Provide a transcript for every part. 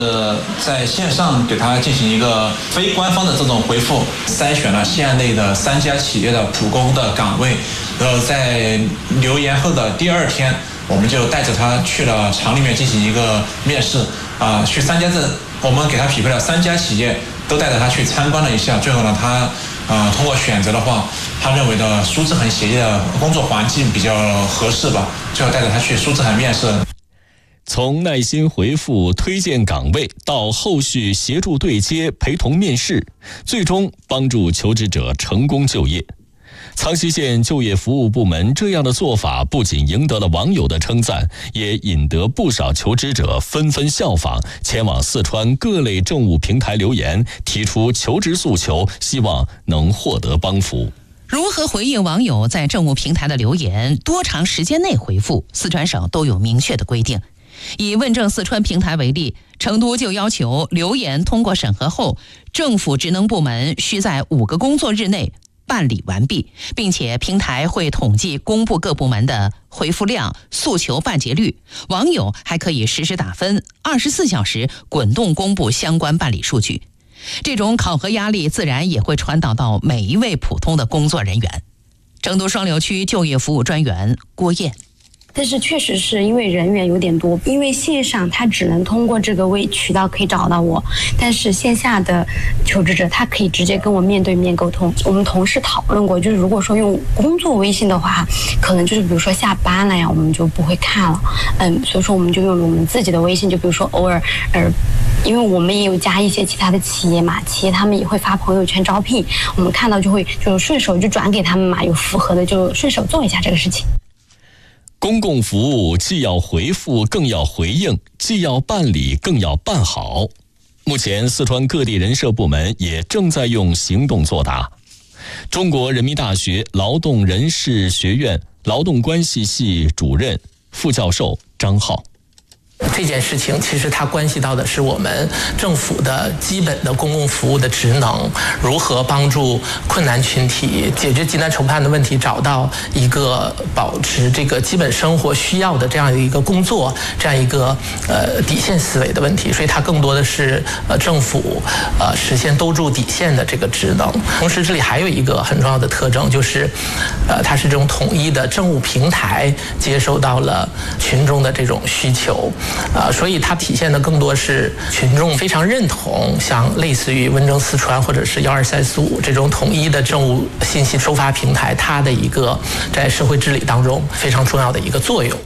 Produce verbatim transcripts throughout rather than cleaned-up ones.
呃，在线上给他进行一个非官方的这种回复，筛选了县内的三家企业的普工的岗位，然后在留言后的第二天，我们就带着他去了厂里面进行一个面试啊、呃，去三家镇，我们给他匹配了三家企业，都带着他去参观了一下，最后呢，他啊、呃、通过选择的话，他认为的苏志恒协议的工作环境比较合适吧，最后带着他去苏志恒面试。 从耐心回复推荐岗位到后续协助对接陪同面试，最终帮助求职者成功就业。苍溪县就业服务部门这样的做法不仅赢得了网友的称赞，也引得不少求职者纷纷效仿，前往四川各类政务平台留言，提出求职诉求，希望能获得帮扶。 如何回应网友在政务平台的留言，多长时间内回复，四川省都有明确的规定。以问政四川平台为例，成都就要求留言通过审核后，政府职能部门需在五个工作日内办理完毕，并且平台会统计公布各部门的回复量、诉求办结率。网友还可以实时打分，二十四小时滚动公布相关办理数据。这种考核压力自然也会传导到每一位普通的工作人员。成都双流区就业服务专员郭燕。 但是确实是因为人员有点多，因为线上他只能通过这个微渠道可以找到我，但是线下的求职者他可以直接跟我面对面沟通。我们同事讨论过，就是如果说用工作微信的话，可能就是比如说下班了呀，我们就不会看了，嗯，所以说我们就用了我们自己的微信，就比如说偶尔，呃，因为我们也有加一些其他的企业嘛，企业他们也会发朋友圈招聘，我们看到就会就顺手就转给他们嘛，有符合的就顺手做一下这个事情。 公共服务既要回复更要回应，既要办理更要办好。目前四川各地人社部门也正在用行动作答。中国人民大学劳动人事学院劳动关系系主任、副教授张浩。 这件事情其实它关系到的是我们政府的基本的公共服务的职能，如何帮助困难群体解决急难愁盼的问题，找到一个保持这个基本生活需要的这样一个工作，这样一个呃底线思维的问题。所以它更多的是呃政府呃实现兜住底线的这个职能。同时这里还有一个很重要的特征，就是呃它是这种统一的政务平台接收到了群众的这种需求。呃，所以它体现的更多是群众非常认同，像类似于问政四川或者是幺二三四五这种统一的政务信息收发平台，它的一个在社会治理当中非常重要的一个作用。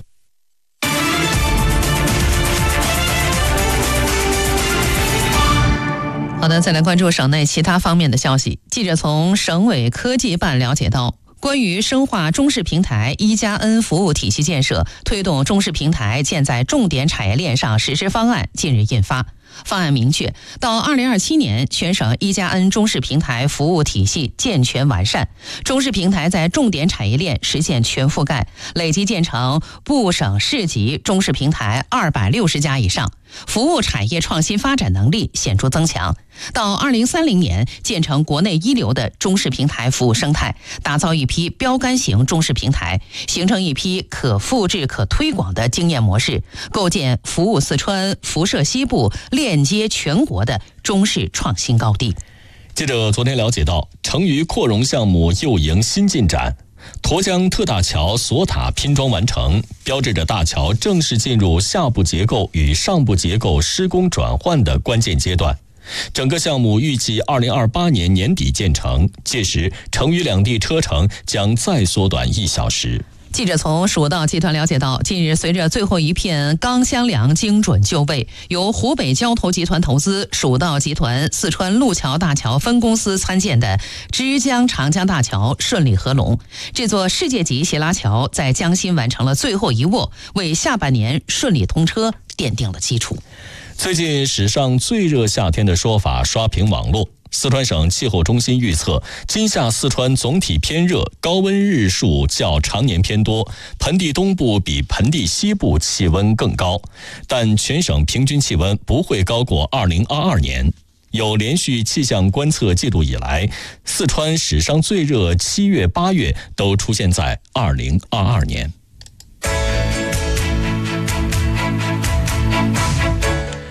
好的，再来关注省内其他方面的消息。记者从省委科技办了解到，关于深化中视平台一加 N 服务体系建设，推动中视平台建在重点产业链上实施方案近日印发。方案明确，到二零二七年，全省一加 N 中视平台服务体系健全完善，中视平台在重点产业链实现全覆盖，累计建成部省市级中视平台二百六十家以上，服务产业创新发展能力显著增强。到二零三零年，建成国内一流的中视平台服务生态，打造一批标杆型中视平台，形成一批可复制、可推广的经验模式，构建服务四川、辐射西部、链接全国的中视创新高地。 记者昨天了解到，成渝扩容项目又迎新进展。沱江特大桥锁塔拼装完成，标志着大桥正式进入下部结构与上部结构施工转换的关键阶段。整个项目预计二零二八年年底建成，届时成渝两地车程将再缩短一小时。 记者从蜀道集团了解到，近日随着最后一片钢箱梁精准就位，由湖北交投集团投资、蜀道集团四川路桥大桥分公司参建的枝江长江大桥顺利合龙。这座世界级斜拉桥在江心完成了最后一握，为下半年顺利通车奠定了基础。 最近史上最热夏天的说法刷屏网络，四川省气候中心预测，今夏四川总体偏热，高温日数较常年偏多，盆地东部比盆地西部气温更高，但全省平均气温不会高过二零二二年。有连续气象观测记录以来，四川史上最热七月、八月都出现在二零二二年。好。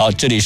好，这里是。